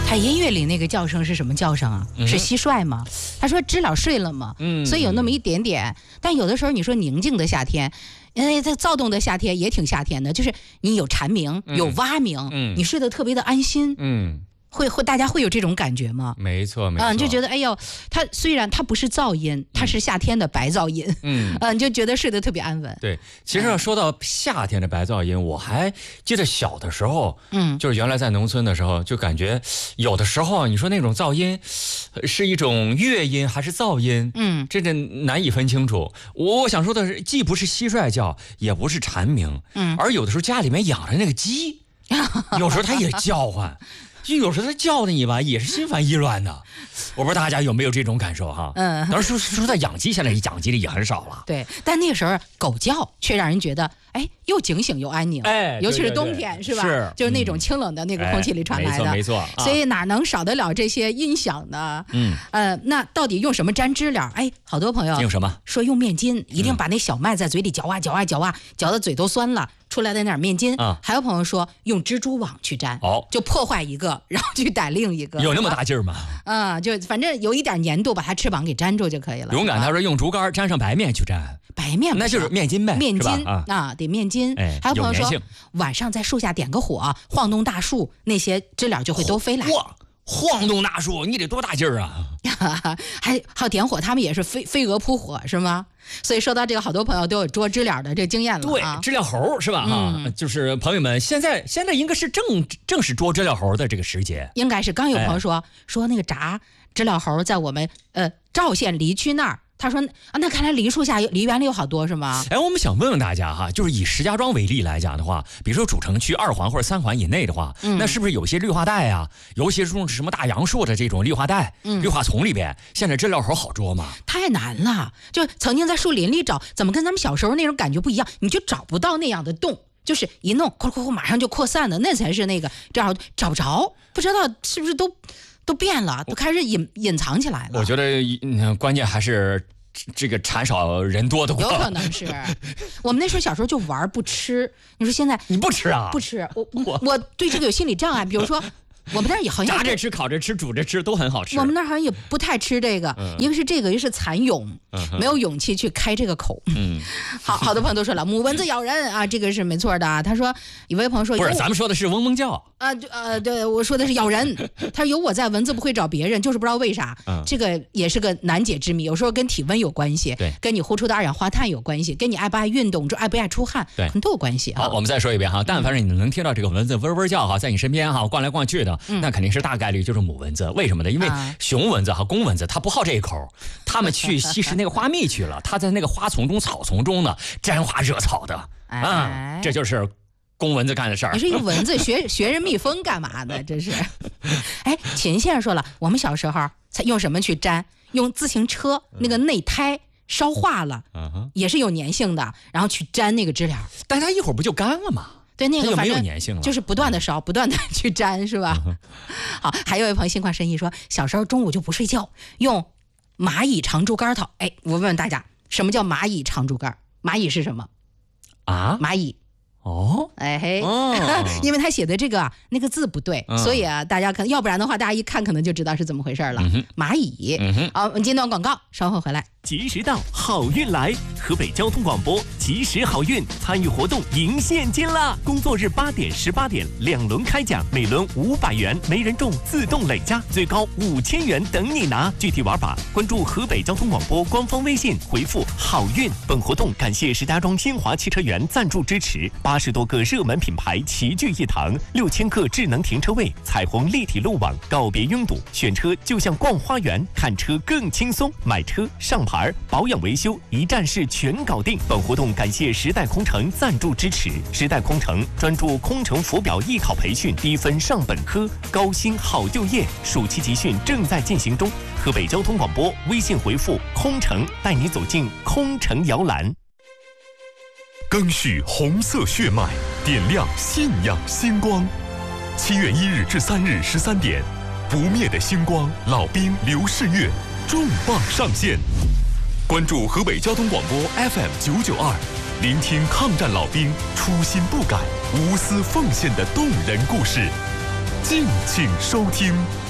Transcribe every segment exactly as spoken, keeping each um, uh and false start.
他音乐里那个叫声是什么叫声啊？嗯、是蟋蟀吗？他说知了睡了吗？嗯，所以有那么一点点。但有的时候你说宁静的夏天。哎，这躁动的夏天也挺夏天的，就是你有蝉鸣，有蛙鸣，嗯，你睡得特别的安心，嗯。会会大家会有这种感觉吗？ 没错，没错， 嗯，就觉得哎呦，它虽然它不是噪音，它是夏天的白噪音，嗯，嗯，就觉得睡得特别安稳。 对，其实说到夏天的白噪音，我还记得小的时候，嗯，就是原来在农村的时候，就感觉有的时候你说那种噪音是一种乐音还是噪音，嗯，这这难以分清楚。我想说的是，既不是蟋蟀叫，也不是蝉鸣，嗯，而有的时候家里面养着那个鸡，有时候它也叫唤。就有时候他叫的你吧，也是心烦意乱的。我不知道大家有没有这种感受哈？嗯，当然说说到养鸡，现在养鸡的也很少了。 对，但那个时候狗叫却让人觉得，哎，又警醒又安宁。 哎， 尤其是冬天，是吧？ 是， 就是那种清冷的那个空气里传来的。 没错，没错。 所以哪能少得了这些音响呢？嗯，呃，那到底用什么粘知了？哎，好多朋友用什么？ 说用面筋，一定把那小麦在嘴里嚼啊嚼啊嚼啊，嚼的嘴都酸了。出来的那点面筋啊，还有朋友说用蜘蛛网去粘，哦，就破坏一个，然后去逮另一个， 有那么大劲儿吗？ 啊，就反正有一点粘度，把它翅膀给粘住就可以了。 勇敢他说用竹竿沾上白面去粘， 白面那就是面筋呗， 面筋啊, 啊，得面筋。哎，还有朋友说晚上在树下点个火，晃动大树，那些知了就会都飞来。 哇，晃动大树，你得多大劲儿啊！ 还还有点火，他们也是飞飞蛾扑火是吗？所以说到这个，好多朋友都有捉知了的这经验了、 啊。对，知了猴是吧？哈、嗯，就是朋友们，现在现在应该是正正是捉知了猴的这个时节。 应该是刚有朋友说、哎、说那个炸知了猴在我们呃赵县梨区那儿。他说啊，那看来梨树下梨园里有好多是吗？ 哎，我们想问问大家哈，就是以石家庄为例来讲的话，比如说主城区二环或者三环以内的话，嗯、那是不是有些绿化带啊，尤其是种什么大杨树的这种绿化带、嗯、绿化丛里边，现在知了猴好捉吗？ 太难了，就曾经在树林里找，怎么跟咱们小时候那种感觉不一样？你就找不到那样的洞。就是一弄，哐哐哐，马上就扩散的，那才是那个这样找不着，不知道是不是都都变了，都开始隐隐藏起来了。 我觉得、嗯、关键还是。这个产少人多的， 有可能是我们那时候小时候就玩不吃。你说现在你不吃啊？ 不吃，我我我对这个有心理障碍。比如说，我们那儿也好像炸着吃、烤着吃、煮着吃都很好吃。 我们那儿好像也不太吃这个，嗯、一个是这个，一个是蚕蛹，嗯、没有勇气去开这个口。嗯，好好多朋友都说了，母蚊子咬人啊，这个是没错的、啊。他说，有位朋友说不是，咱们说的是嗡嗡叫啊，呃，对，我说的是咬人。他说有我在，蚊子不会找别人，就是不知道为啥。嗯、这个也是个难解之谜，有时候跟体温有关系， 对， 跟你呼出的二氧化碳有关系，跟你爱不爱运动，就爱不爱出汗， 对， 都有关系啊。 好，我们再说一遍哈，但凡是你能听到这个蚊子嗡嗡叫哈，在你身边哈逛来逛去的，嗯、那肯定是大概率就是母蚊子。为什么呢？因为雄蚊子和公蚊子它不好这一口，它们去吸食那个花蜜去了，它在那个花丛中、草丛中呢沾花惹草的，哎、嗯，这就是公蚊子干的事儿。 你说一蚊子学学人蜜蜂干嘛呢？这是。哎，秦先生说了，我们小时候才用什么去粘？用自行车那个内胎烧化了，嗯、也是有粘性的，然后去粘那个知了， 但它一会儿不就干了吗？ 对，那个反正没有粘性了， 就是不断的烧，不断的去粘，是吧？嗯、好，还有一位朋友心旷神怡说，小时候中午就不睡觉，用蚂蚁长竹竿套。哎，我问问大家，什么叫蚂蚁长竹竿？蚂蚁是什么？ 啊， 蚂蚁。 哦， 哎嘿，哦、因为他写的这个啊那个字不对，嗯、所以啊大家可能要不然的话，大家一看可能就知道是怎么回事了。嗯、蚂蚁，嗯、好，我们接段广告，稍后回来。 及时到，好运来！河北交通广播及时好运参与活动赢现金啦！工作日八点、十八点两轮开奖，每轮五百元，没人中自动累加，最高五千元等你拿。具体玩法关注河北交通广播官方微信，回复好运。本活动感谢石家庄新华汽车园赞助支持，八十多个热门品牌齐聚一堂，六千个智能停车位，彩虹立体路网，告别拥堵，选车就像逛花园，看车更轻松，买车上牌保养维修一站式全搞定。本活动感谢时代空乘赞助支持。时代空乘专注空乘浮表艺考培训，低分上本科，高薪好就业。暑期集训正在进行中。河北交通广播微信回复空乘，带你走进空乘摇篮。 赓续红色血脉，点亮信仰星光。七月一日至三日十三点，不灭的星光老兵刘世月重磅上线。关注河北交通广播 F M 九九二，聆听抗战老兵初心不改、无私奉献的动人故事。敬请收听。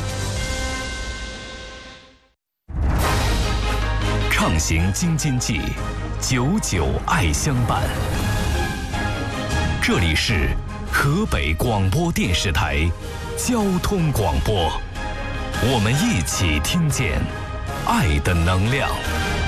畅行京津冀，久久爱相伴。这里是河北广播电视台交通广播，我们一起听见爱的能量。